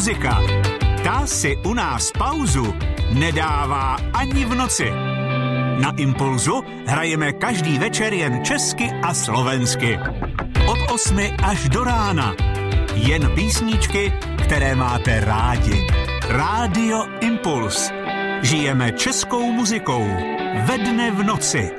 muzika. Ta si u nás pauzu nedává ani v noci. Na Impulzu hrajeme každý večer jen česky a slovensky. Od 8 až do rána. Jen písničky, které máte rádi. Rádio Impuls. Žijeme českou muzikou. Ve dne v noci.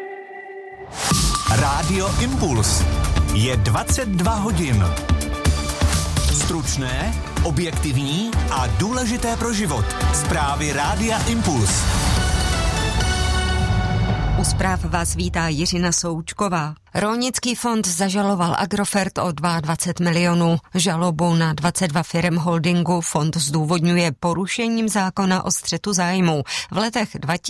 Rádio Impuls. Je 22 hodin. Stručné, objektivní a důležité pro život. Zprávy Rádia Impuls. U zpráv vás vítá Jiřina Součková. Rolnický fond zažaloval Agrofert o 22 milionů. Žalobu na 22 firem holdingu fond zdůvodňuje porušením zákona o střetu zájmů v letech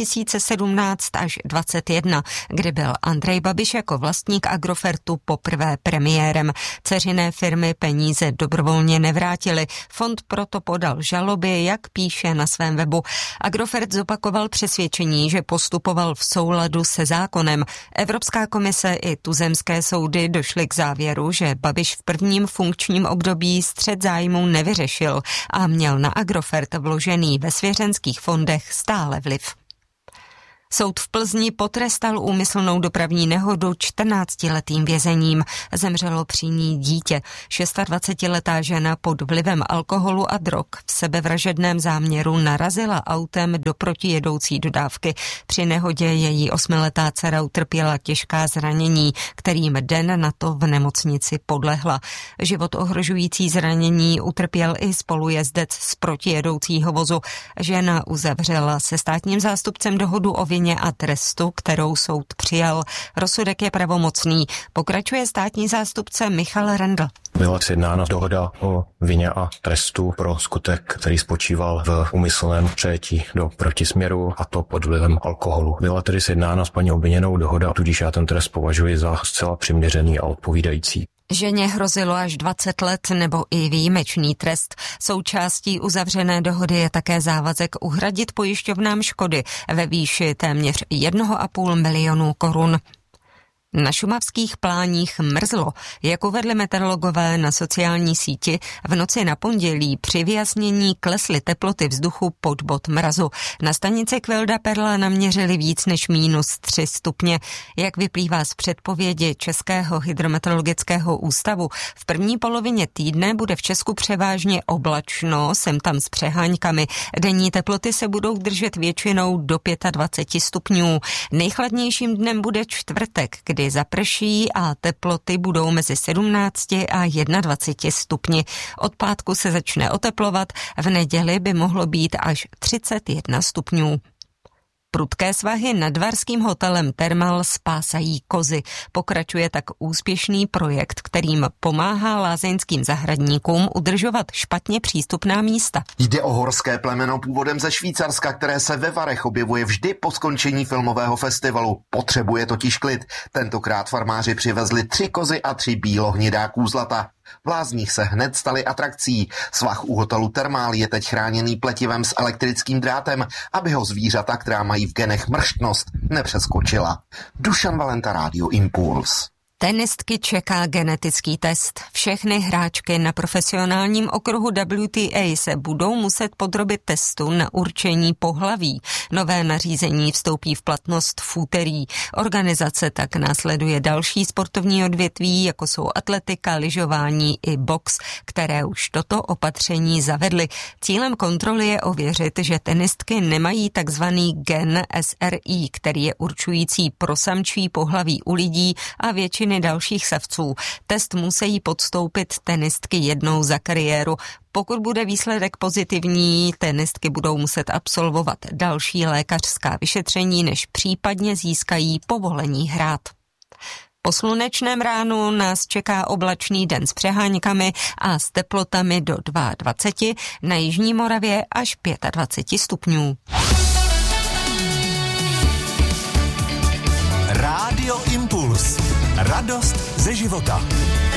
2017 až 2021, kdy byl Andrej Babiš jako vlastník Agrofertu poprvé premiérem. Dceřiné firmy peníze dobrovolně nevrátily. Fond proto podal žaloby, jak píše na svém webu. Agrofert zopakoval přesvědčení, že postupoval v souladu se zákonem. Evropská komise i tuzemské soudy došly k závěru, že Babiš v prvním funkčním období střet zájmů nevyřešil a měl na Agrofert vložený ve svěřenských fondech stále vliv. Soud v Plzni potrestal úmyslnou dopravní nehodu 14letým vězením. Zemřelo při ní dítě. 26letá žena pod vlivem alkoholu a drog v sebevražedném záměru narazila autem do protijedoucí dodávky. Při nehodě její 8letá dcera utrpěla těžká zranění, kterým den na to v nemocnici podlehla. Život ohrožující zranění utrpěl i spolujezdec z protijedoucího vozu. Žena uzavřela se státním zástupcem dohodu o vině a trestu, kterou soud přijal. Rozsudek je pravomocný. Pokračuje státní zástupce Michal Rendl. Byla sjednána dohoda o vině a trestu pro skutek, který spočíval v úmyslném přejetí do protisměru, a to pod vlivem alkoholu. Byla tedy sjednána s paní obviněnou dohoda, tudíž já ten trest považuji za zcela přiměřený a odpovídající. Ženě hrozilo až 20 let nebo i výjimečný trest. Součástí uzavřené dohody je také závazek uhradit pojišťovnám škody ve výši téměř 1,5 milionu korun. Na šumavských pláních mrzlo. Jak uvedli meteorologové na sociální síti, v noci na pondělí při vyjasnění klesly teploty vzduchu pod bod mrazu. Na stanici Kvilda Perla naměřili víc než -3 stupně. Jak vyplývá z předpovědi Českého hydrometeorologického ústavu, v první polovině týdne bude v Česku převážně oblačno, sem tam s přeháňkami. Denní teploty se budou držet většinou do 25 stupňů. Nejchladnějším dnem bude čtvrtek, kdy zaprší a teploty budou mezi 17 a 21 stupni. Od pátku se začne oteplovat, v neděli by mohlo být až 31 stupňů. Prudké svahy nad varským hotelem Thermal spásají kozy. Pokračuje tak úspěšný projekt, kterým pomáhá lázeňským zahradníkům udržovat špatně přístupná místa. Jde o horské plemeno původem ze Švýcarska, které se ve Varech objevuje vždy po skončení filmového festivalu. Potřebuje totiž klid. Tentokrát farmáři přivezli 3 kozy a 3 bílohnědá kůzlata. V lázních se hned staly atrakcí. Svah u hotelu Thermal je teď chráněný pletivem s elektrickým drátem, aby ho zvířata, která mají v genech mrštnost, nepřeskočila. Dušan Valenta, Rádio Impuls. Tenistky čeká genetický test. Všechny hráčky na profesionálním okruhu WTA se budou muset podrobit testu na určení pohlaví. Nové nařízení vstoupí v platnost v úterý. Organizace tak následuje další sportovní odvětví, jako jsou atletika, lyžování i box, které už toto opatření zavedly. Cílem kontroly je ověřit, že tenistky nemají takzvaný gen SRI, který je určující pro samčí pohlaví u lidí a většiny dalších savců. Test musí podstoupit tenistky jednou za kariéru. Pokud bude výsledek pozitivní, tenistky budou muset absolvovat další lékařská vyšetření, než případně získají povolení hrát. Po slunečném ránu nás čeká oblačný den s přeháňkami a s teplotami do 22, na jižní Moravě až 25 stupňů. Rádio Impuls. Radost ze života.